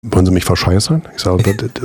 Wollen Sie mich verscheißern? Ich sage,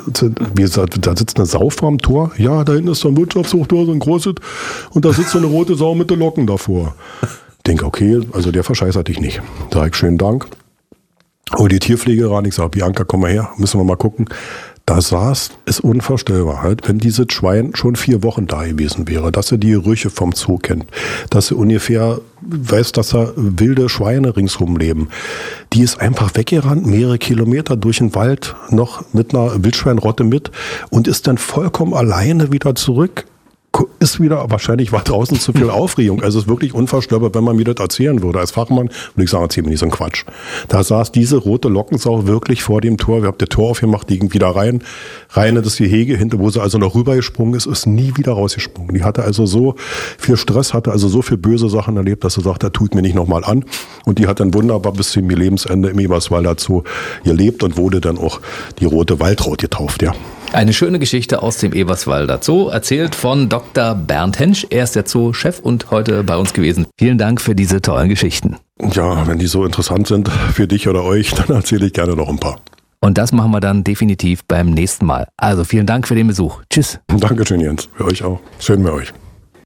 da sitzt eine Sau vorm Tor. Ja, da hinten ist so ein Wirtschaftshochtor, so ein großes. Und da sitzt so eine rote Sau mit den Locken davor. Ich denke, okay, also der verscheißert dich nicht. Sag ich, schönen Dank. Oh, die Tierpflege ran. Ich sage, Bianca, komm mal her, müssen wir mal gucken. Da saß, ist unvorstellbar halt, wenn dieses Schwein schon 4 Wochen da gewesen wäre, dass er die Gerüche vom Zoo kennt, dass er ungefähr weiß, dass da wilde Schweine ringsrum leben. Die ist einfach weggerannt, mehrere Kilometer durch den Wald, noch mit einer Wildschweinrotte mit und ist dann vollkommen alleine wieder zurück. Ist wieder, wahrscheinlich war draußen zu viel Aufregung. Also es ist wirklich unvorstellbar, wenn man mir das erzählen würde. Als Fachmann würde ich sagen, erzähl mir nicht so einen Quatsch. Da saß diese rote Lockensau wirklich vor dem Tor. Wir haben das Tor aufgemacht, die ging wieder rein in das Gehege hinter, wo sie also noch rübergesprungen ist nie wieder rausgesprungen. Die hatte also so viel Stress, hatte also so viel böse Sachen erlebt, dass sie sagt, das tut mir nicht nochmal an. Und die hat dann wunderbar bis zum Lebensende im Eberswalder Zoo gelebt und wurde dann auch die rote Waldraut getauft, ja. Eine schöne Geschichte aus dem Eberswalder Zoo, erzählt von Dr. Bernd Hensch. Er ist der Zoo-Chef und heute bei uns gewesen. Vielen Dank für diese tollen Geschichten. Ja, wenn die so interessant sind für dich oder euch, dann erzähle ich gerne noch ein paar. Und das machen wir dann definitiv beim nächsten Mal. Also vielen Dank für den Besuch. Tschüss. Dankeschön, Jens. Für euch auch. Schön bei euch.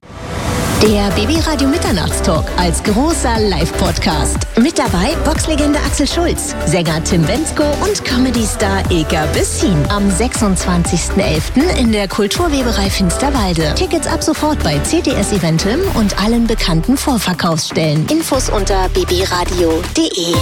Der BB-Radio Mitternachtstalk als großer Live-Podcast. Mit dabei Boxlegende Axel Schulz, Sänger Tim Bendzko und Comedy-Star Ilka Bessin. Am 26.11. in der Kulturweberei Finsterwalde. Tickets ab sofort bei CTS Eventim und allen bekannten Vorverkaufsstellen. Infos unter bbradio.de.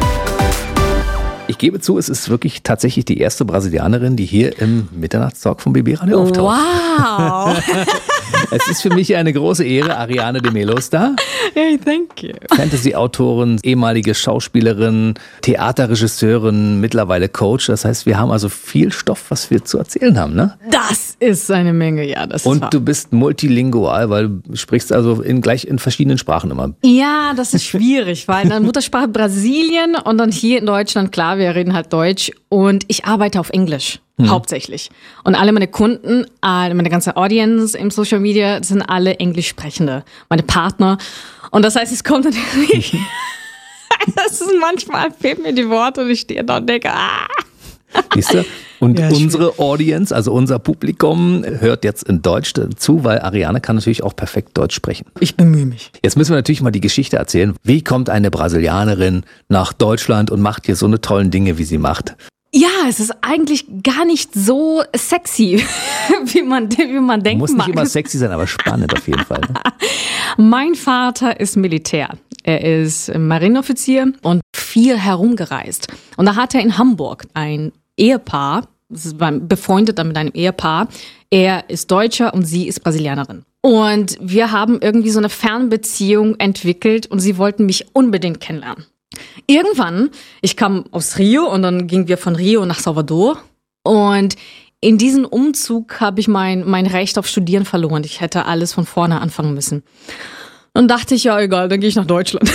Ich gebe zu, es ist wirklich tatsächlich die erste Brasilianerin, die hier im Mitternachtstalk vom BB-Radio auftaucht. Wow! Es ist für mich eine große Ehre, Ariane de Melo ist da. Hey, thank you. Fantasy-Autorin, ehemalige Schauspielerin, Theaterregisseurin, mittlerweile Coach. Das heißt, wir haben also viel Stoff, was wir zu erzählen haben, ne? Das ist eine Menge, ja. Das Und ist wahr. du bist multilingual, weil du sprichst also gleich in verschiedenen Sprachen immer. Ja, das ist schwierig, weil in der Muttersprache Brasilien und dann hier in Deutschland, klar, wir reden halt Deutsch und ich arbeite auf Englisch. Hauptsächlich. Und alle meine Kunden, meine ganze Audience im Social Media sind alle Englischsprechende. Meine Partner. Und das heißt, es kommt natürlich, das ist manchmal, fehlen mir die Worte und ich stehe da und denke, Siehst du? Und Ja, unsere Audience, also unser Publikum, hört jetzt in Deutsch zu, weil Ariane kann natürlich auch perfekt Deutsch sprechen. Ich bemühe mich. Jetzt müssen wir natürlich mal die Geschichte erzählen. Wie kommt eine Brasilianerin nach Deutschland und macht hier so eine tollen Dinge, wie sie macht? Ja, es ist eigentlich gar nicht so sexy, wie man denkt. Muss nicht immer sexy sein, aber spannend auf jeden Fall. Ne? Mein Vater ist Militär. Er ist Marineoffizier und viel herumgereist. Und da hat er in Hamburg ein Ehepaar, war befreundet mit einem Ehepaar. Er ist Deutscher und sie ist Brasilianerin. Und wir haben irgendwie so eine Fernbeziehung entwickelt und sie wollten mich unbedingt kennenlernen. Irgendwann, ich kam aus Rio und dann gingen wir von Rio nach Salvador und in diesem Umzug habe ich mein Recht auf Studieren verloren. Ich hätte alles von vorne anfangen müssen. Dann dachte ich, ja egal, dann gehe ich nach Deutschland.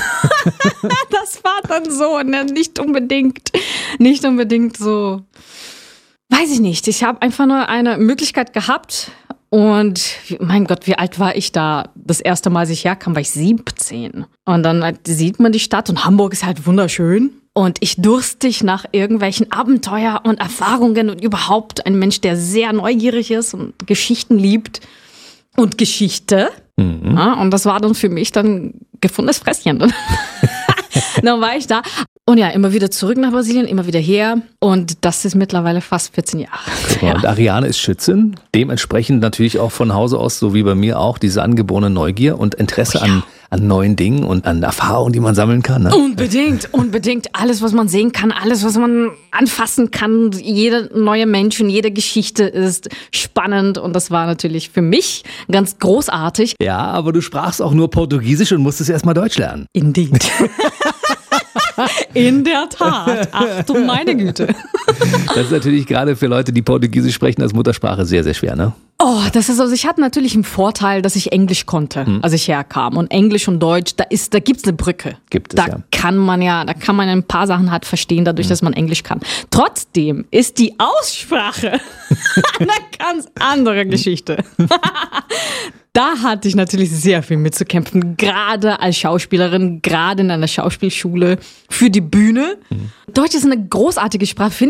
Das war dann so, ne? Nicht unbedingt so, weiß ich nicht. Ich habe einfach nur eine Möglichkeit gehabt. Und mein Gott, wie alt war ich da? Das erste Mal, als ich herkam, war ich 17. Und dann sieht man die Stadt und Hamburg ist halt wunderschön. Und ich durstig nach irgendwelchen Abenteuer und Erfahrungen und überhaupt ein Mensch, der sehr neugierig ist und Geschichten liebt und Geschichte. Mhm. Ja, und das war dann für mich dann gefundenes Fresschen. Dann war ich da. Und ja, immer wieder zurück nach Brasilien, immer wieder her. Und das ist mittlerweile fast 14 Jahre. Ja. Und Ariane ist Schützin, dementsprechend natürlich auch von Hause aus, so wie bei mir auch, diese angeborene Neugier und Interesse an neuen Dingen und an Erfahrungen, die man sammeln kann. Ne? Unbedingt. Alles, was man sehen kann, alles, was man anfassen kann. Jeder neue Mensch und jede Geschichte ist spannend. Und das war natürlich für mich ganz großartig. Ja, aber du sprachst auch nur Portugiesisch und musstest erst mal Deutsch lernen. Indeed. In der Tat. Ach du meine Güte. Das ist natürlich gerade für Leute, die Portugiesisch sprechen als Muttersprache sehr, sehr schwer, ne? Oh, das ist also, ich hatte natürlich einen Vorteil, dass ich Englisch konnte, als ich herkam. Und Englisch und Deutsch, da gibt's eine Brücke. Gibt es, da ja. kann man ein paar Sachen halt verstehen, dadurch, dass man Englisch kann. Trotzdem ist die Aussprache eine ganz andere Geschichte. Da hatte ich natürlich sehr viel mitzukämpfen, gerade als Schauspielerin, gerade in einer Schauspielschule für die Bühne. Deutsch ist eine großartige Sprache, finde